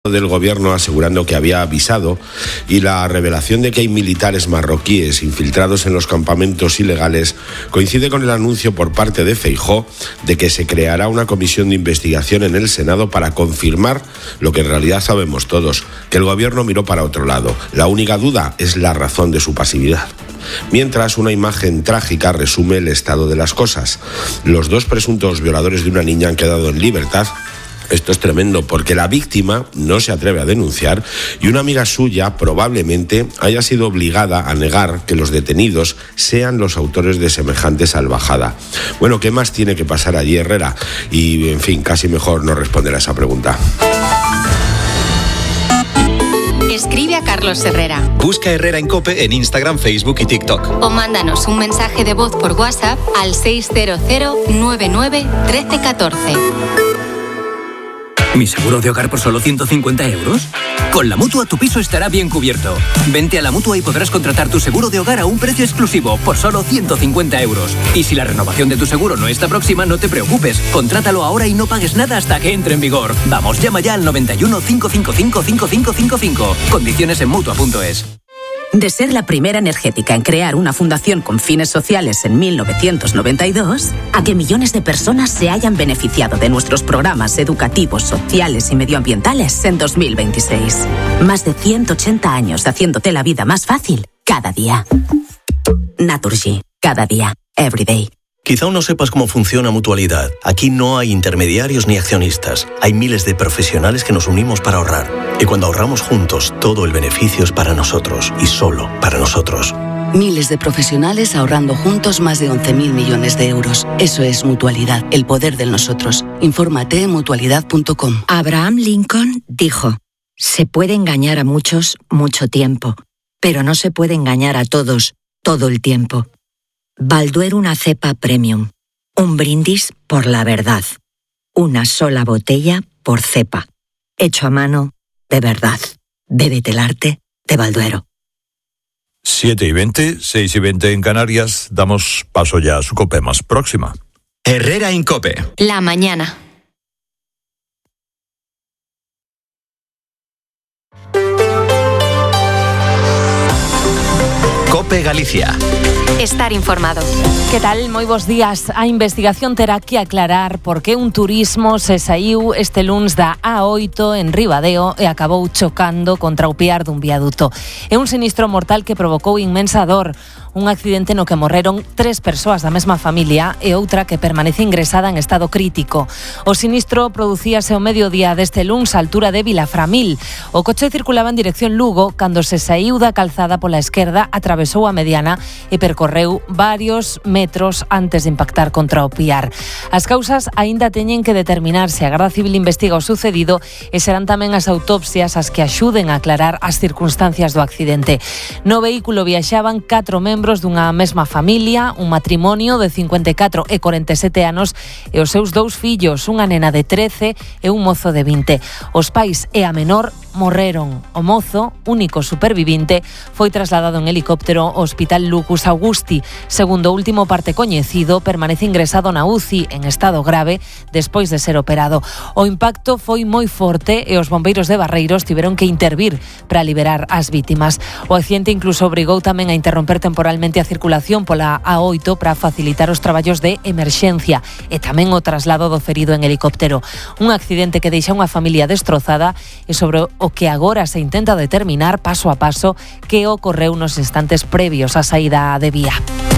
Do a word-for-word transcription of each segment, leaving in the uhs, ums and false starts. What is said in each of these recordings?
del gobierno asegurando que había avisado, y la revelación de que hay militares marroquíes infiltrados en los campamentos ilegales coincide con el anuncio por parte de Feijóo de que se creará una comisión de investigación en el Senado para confirmar lo que en realidad sabemos todos, que el gobierno miró para otro lado. La única duda es la razón de su pasividad. Mientras, una imagen trágica resume el estado de las cosas. Los dos presuntos violadores de una niña han quedado en libertad. Esto es tremendo porque la víctima no se atreve a denunciar y una amiga suya probablemente haya sido obligada a negar que los detenidos sean los autores de semejante salvajada. Bueno, ¿qué más tiene que pasar allí, Herrera? Y, en fin, casi mejor no responder a esa pregunta. Escribe a Carlos Herrera. Busca Herrera en COPE en Instagram, Facebook y TikTok. O mándanos un mensaje de voz por WhatsApp al seis cero cero nueve nueve uno tres uno cuatro. ¿Mi seguro de hogar por solo ciento cincuenta euros? Con la Mutua tu piso estará bien cubierto. Vente a la Mutua y podrás contratar tu seguro de hogar a un precio exclusivo por solo ciento cincuenta euros. Y si la renovación de tu seguro no está próxima, no te preocupes. Contrátalo ahora y no pagues nada hasta que entre en vigor. Vamos, llama ya al noventa y uno, cinco cinco cinco, cinco cinco cinco cinco. Condiciones en Mutua punto es. De ser la primera energética en crear una fundación con fines sociales en mil novecientos noventa y dos, a que millones de personas se hayan beneficiado de nuestros programas educativos, sociales y medioambientales en dos mil veintiséis. Más de ciento ochenta años haciéndote la vida más fácil cada día. Naturgy, cada día, every day. Quizá aún no sepas cómo funciona Mutualidad. Aquí no hay intermediarios ni accionistas. Hay miles de profesionales que nos unimos para ahorrar. Y cuando ahorramos juntos, todo el beneficio es para nosotros y solo para nosotros. Miles de profesionales ahorrando juntos más de once mil millones de euros. Eso es Mutualidad, el poder del nosotros. Infórmate en mutualidad punto com. Abraham Lincoln dijo: se puede engañar a muchos mucho tiempo, pero no se puede engañar a todos todo el tiempo. Balduero, una cepa premium. Un brindis por la verdad. Una sola botella por cepa. Hecho a mano de verdad. Bébete el arte de Balduero. siete y veinte, seis y veinte en Canarias. Damos paso ya a su COPE más próxima. Herrera en COPE. La mañana. COPE Galicia. Estar informado. Que tal? Moi bons días. A investigación terá que aclarar por que un turismo se saiu este luns da A oito en Ribadeo e acabou chocando contra o piar dun viaduto. É un sinistro mortal que provocou inmensa dor. Un accidente no que morreron tres persoas da mesma familia e outra que permanece ingresada en estado crítico. O sinistro producíase ao mediodía deste luns á altura de Vilaframil. O coche circulaba en dirección Lugo cando se saiu da calzada pola esquerda, atravesou a mediana e percorreu varios metros antes de impactar contra o piar. As causas aínda teñen que determinarse. A Garda Civil investiga o sucedido e serán tamén as autopsias as que axuden a aclarar as circunstancias do accidente. No vehículo viaxaban catro membros dunha mesma familia, un matrimonio de cincuenta e catro e corenta e sete anos e os seus dous fillos, unha nena de trece e un mozo de vinte. Os pais e a menor morreron. O mozo, único supervivinte, foi trasladado en helicóptero ao Hospital Lucus Augusti. Segundo o último parte coñecido, permanece ingresado na U C I en estado grave despois de ser operado. O impacto foi moi forte e os bombeiros de Barreiros tiveron que intervir para liberar as vítimas. O accidente incluso obrigou tamén a interromper temporalmente a circulación pola A oito para facilitar os traballos de emerxencia e tamén o traslado do ferido en helicóptero. Un accidente que deixa unha familia destrozada e sobre o que agora se intenta determinar paso a paso que ocorreu nos instantes previos á saída de vía.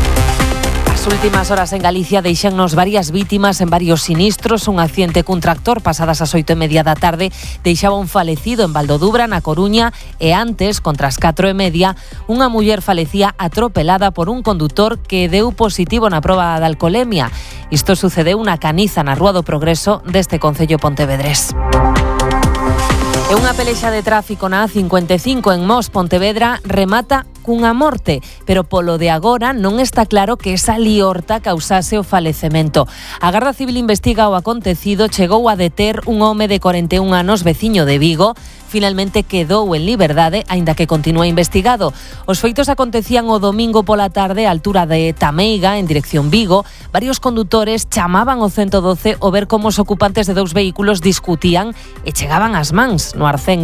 As últimas horas en Galicia deixannos varias vítimas en varios sinistros. Un accidente cun tractor pasadas as oito e media da tarde deixaba un falecido en Valdodubra, na Coruña, e antes, contra as catro e media, unha muller falecía atropelada por un condutor que deu positivo na proba de alcolemia. Isto sucedeu na Caniza, na Rúa do Progreso deste concello pontevedrés. E unha pelexa de tráfico na A cincuenta e cinco en Mos, Pontevedra, remata cunha morte, pero polo de agora non está claro que esa liorta causase o falecemento. A Garda Civil investiga o acontecido, chegou a deter un home de corenta e un anos veciño de Vigo. Finalmente quedou en liberdade, aínda que continúa investigado. Os feitos acontecían o domingo pola tarde, á altura de Tameiga, en dirección Vigo. Varios condutores chamaban o ciento doce ao ver como os ocupantes de dous vehículos discutían e chegaban as mans no arcén